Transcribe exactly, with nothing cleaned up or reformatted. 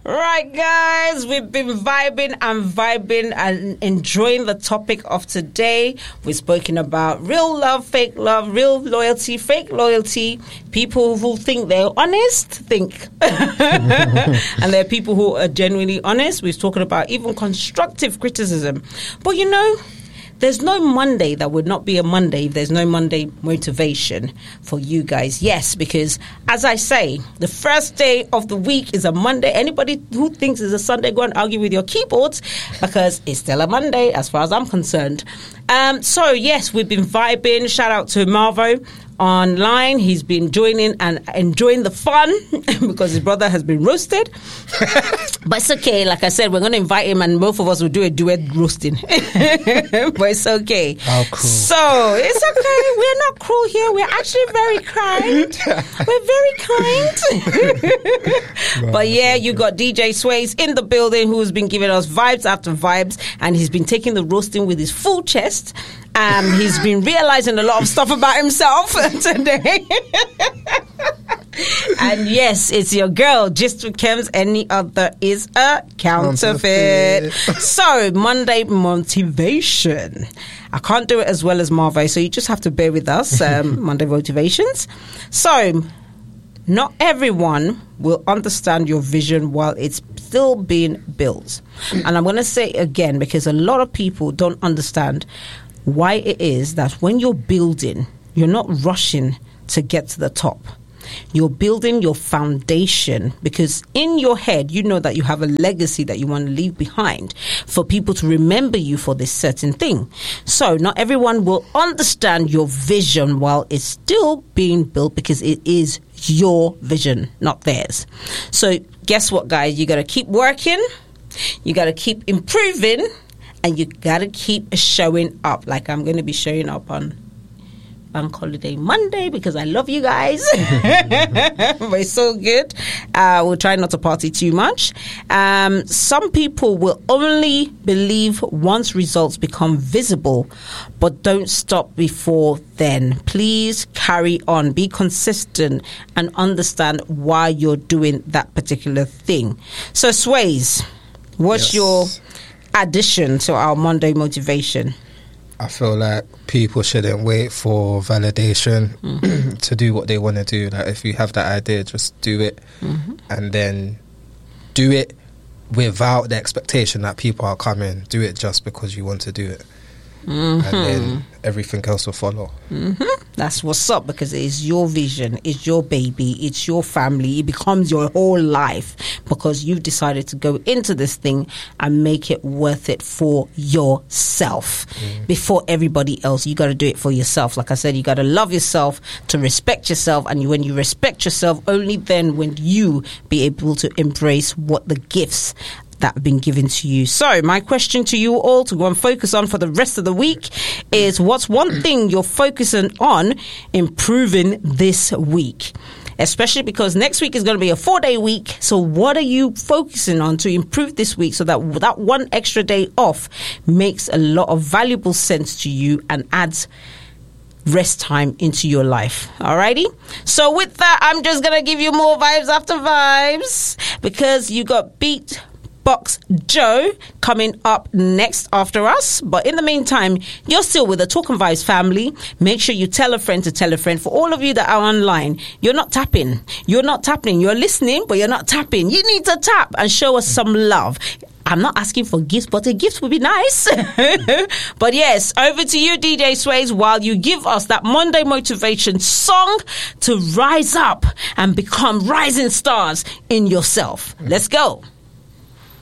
Right, guys, we've been vibing and vibing and enjoying the topic of today. We've spoken about real love, fake love, real loyalty, fake loyalty, people who think they're honest, think. And there are people who are genuinely honest. We've spoken about even constructive criticism. But, you know, there's no Monday that would not be a Monday if there's no Monday motivation for you guys. Yes, because as I say, the first day of the week is a Monday. Anybody who thinks it's a Sunday, go and argue with your keyboards because it's still a Monday as far as I'm concerned. Um, so, yes, we've been vibing. Shout out to Marvo online. He's been joining and enjoying the fun because his brother has been roasted. But it's okay. Like I said, we're going to invite him and both of us will do a duet roasting. But it's okay. Oh, cool. So it's okay. We're not cruel here. We're actually very kind. We're very kind. But yeah, you got D J Sways in the building who's been giving us vibes after vibes, and he's been taking the roasting with his full chest. Um, he's been realizing a lot of stuff about himself today. And yes, it's your girl, Just with Kems. Any other is a counterfeit. So, Monday motivation. I can't do it as well as Marve, so you just have to bear with us. Um, Monday motivations. So, not everyone will understand your vision while it's still being built. And I'm going to say it again because a lot of people don't understand why it is that when you're building, you're not rushing to get to the top. You're building your foundation because in your head, you know that you have a legacy that you want to leave behind for people to remember you for this certain thing. So not everyone will understand your vision while it's still being built because it is your vision, not theirs. So guess what, guys? You got to keep working. You got to keep improving. And you got to keep showing up. Like I'm going to be showing up on Bank Holiday Monday because I love you guys. But it's so good. Uh, we'll try not to party too much. Um, some people will only believe once results become visible, but don't stop before then. Please carry on. Be consistent and understand why you're doing that particular thing. So, Sways, what's yes. your addition to our Monday motivation? I feel like people shouldn't wait for validation mm-hmm. to do what they want to do. Like if you have that idea, just do it, mm-hmm. and then do it without the expectation that people are coming. Do it just because you want to do it. Mm-hmm. And then everything else will follow. Mm-hmm. That's what's up because it is your vision, it's your baby, it's your family. It becomes your whole life because you've decided to go into this thing and make it worth it for yourself. Mm. Before everybody else, you got to do it for yourself. Like I said, you got to love yourself, to respect yourself, and when you respect yourself, only then will you be able to embrace what the gifts that have been given to you. So my question to you all to go and focus on for the rest of the week is, what's one thing you're focusing on improving this week? Especially because next week is going to be a four-day week. So what are you focusing on to improve this week so that that one extra day off makes a lot of valuable sense to you and adds rest time into your life? Alrighty. So with that, I'm just going to give you more vibes after vibes because you got Beat Box Joe coming up next after us. But in the meantime, you're still with the Talk and Vibes family. Make sure you tell a friend to tell a friend. For all of you that are online, you're not tapping. You're not tapping. You're listening, but you're not tapping. You need to tap and show us some love. I'm not asking for gifts, but a gift would be nice. But yes, over to you, D J Sways, while you give us that Monday motivation song to rise up and become rising stars in yourself. Let's go.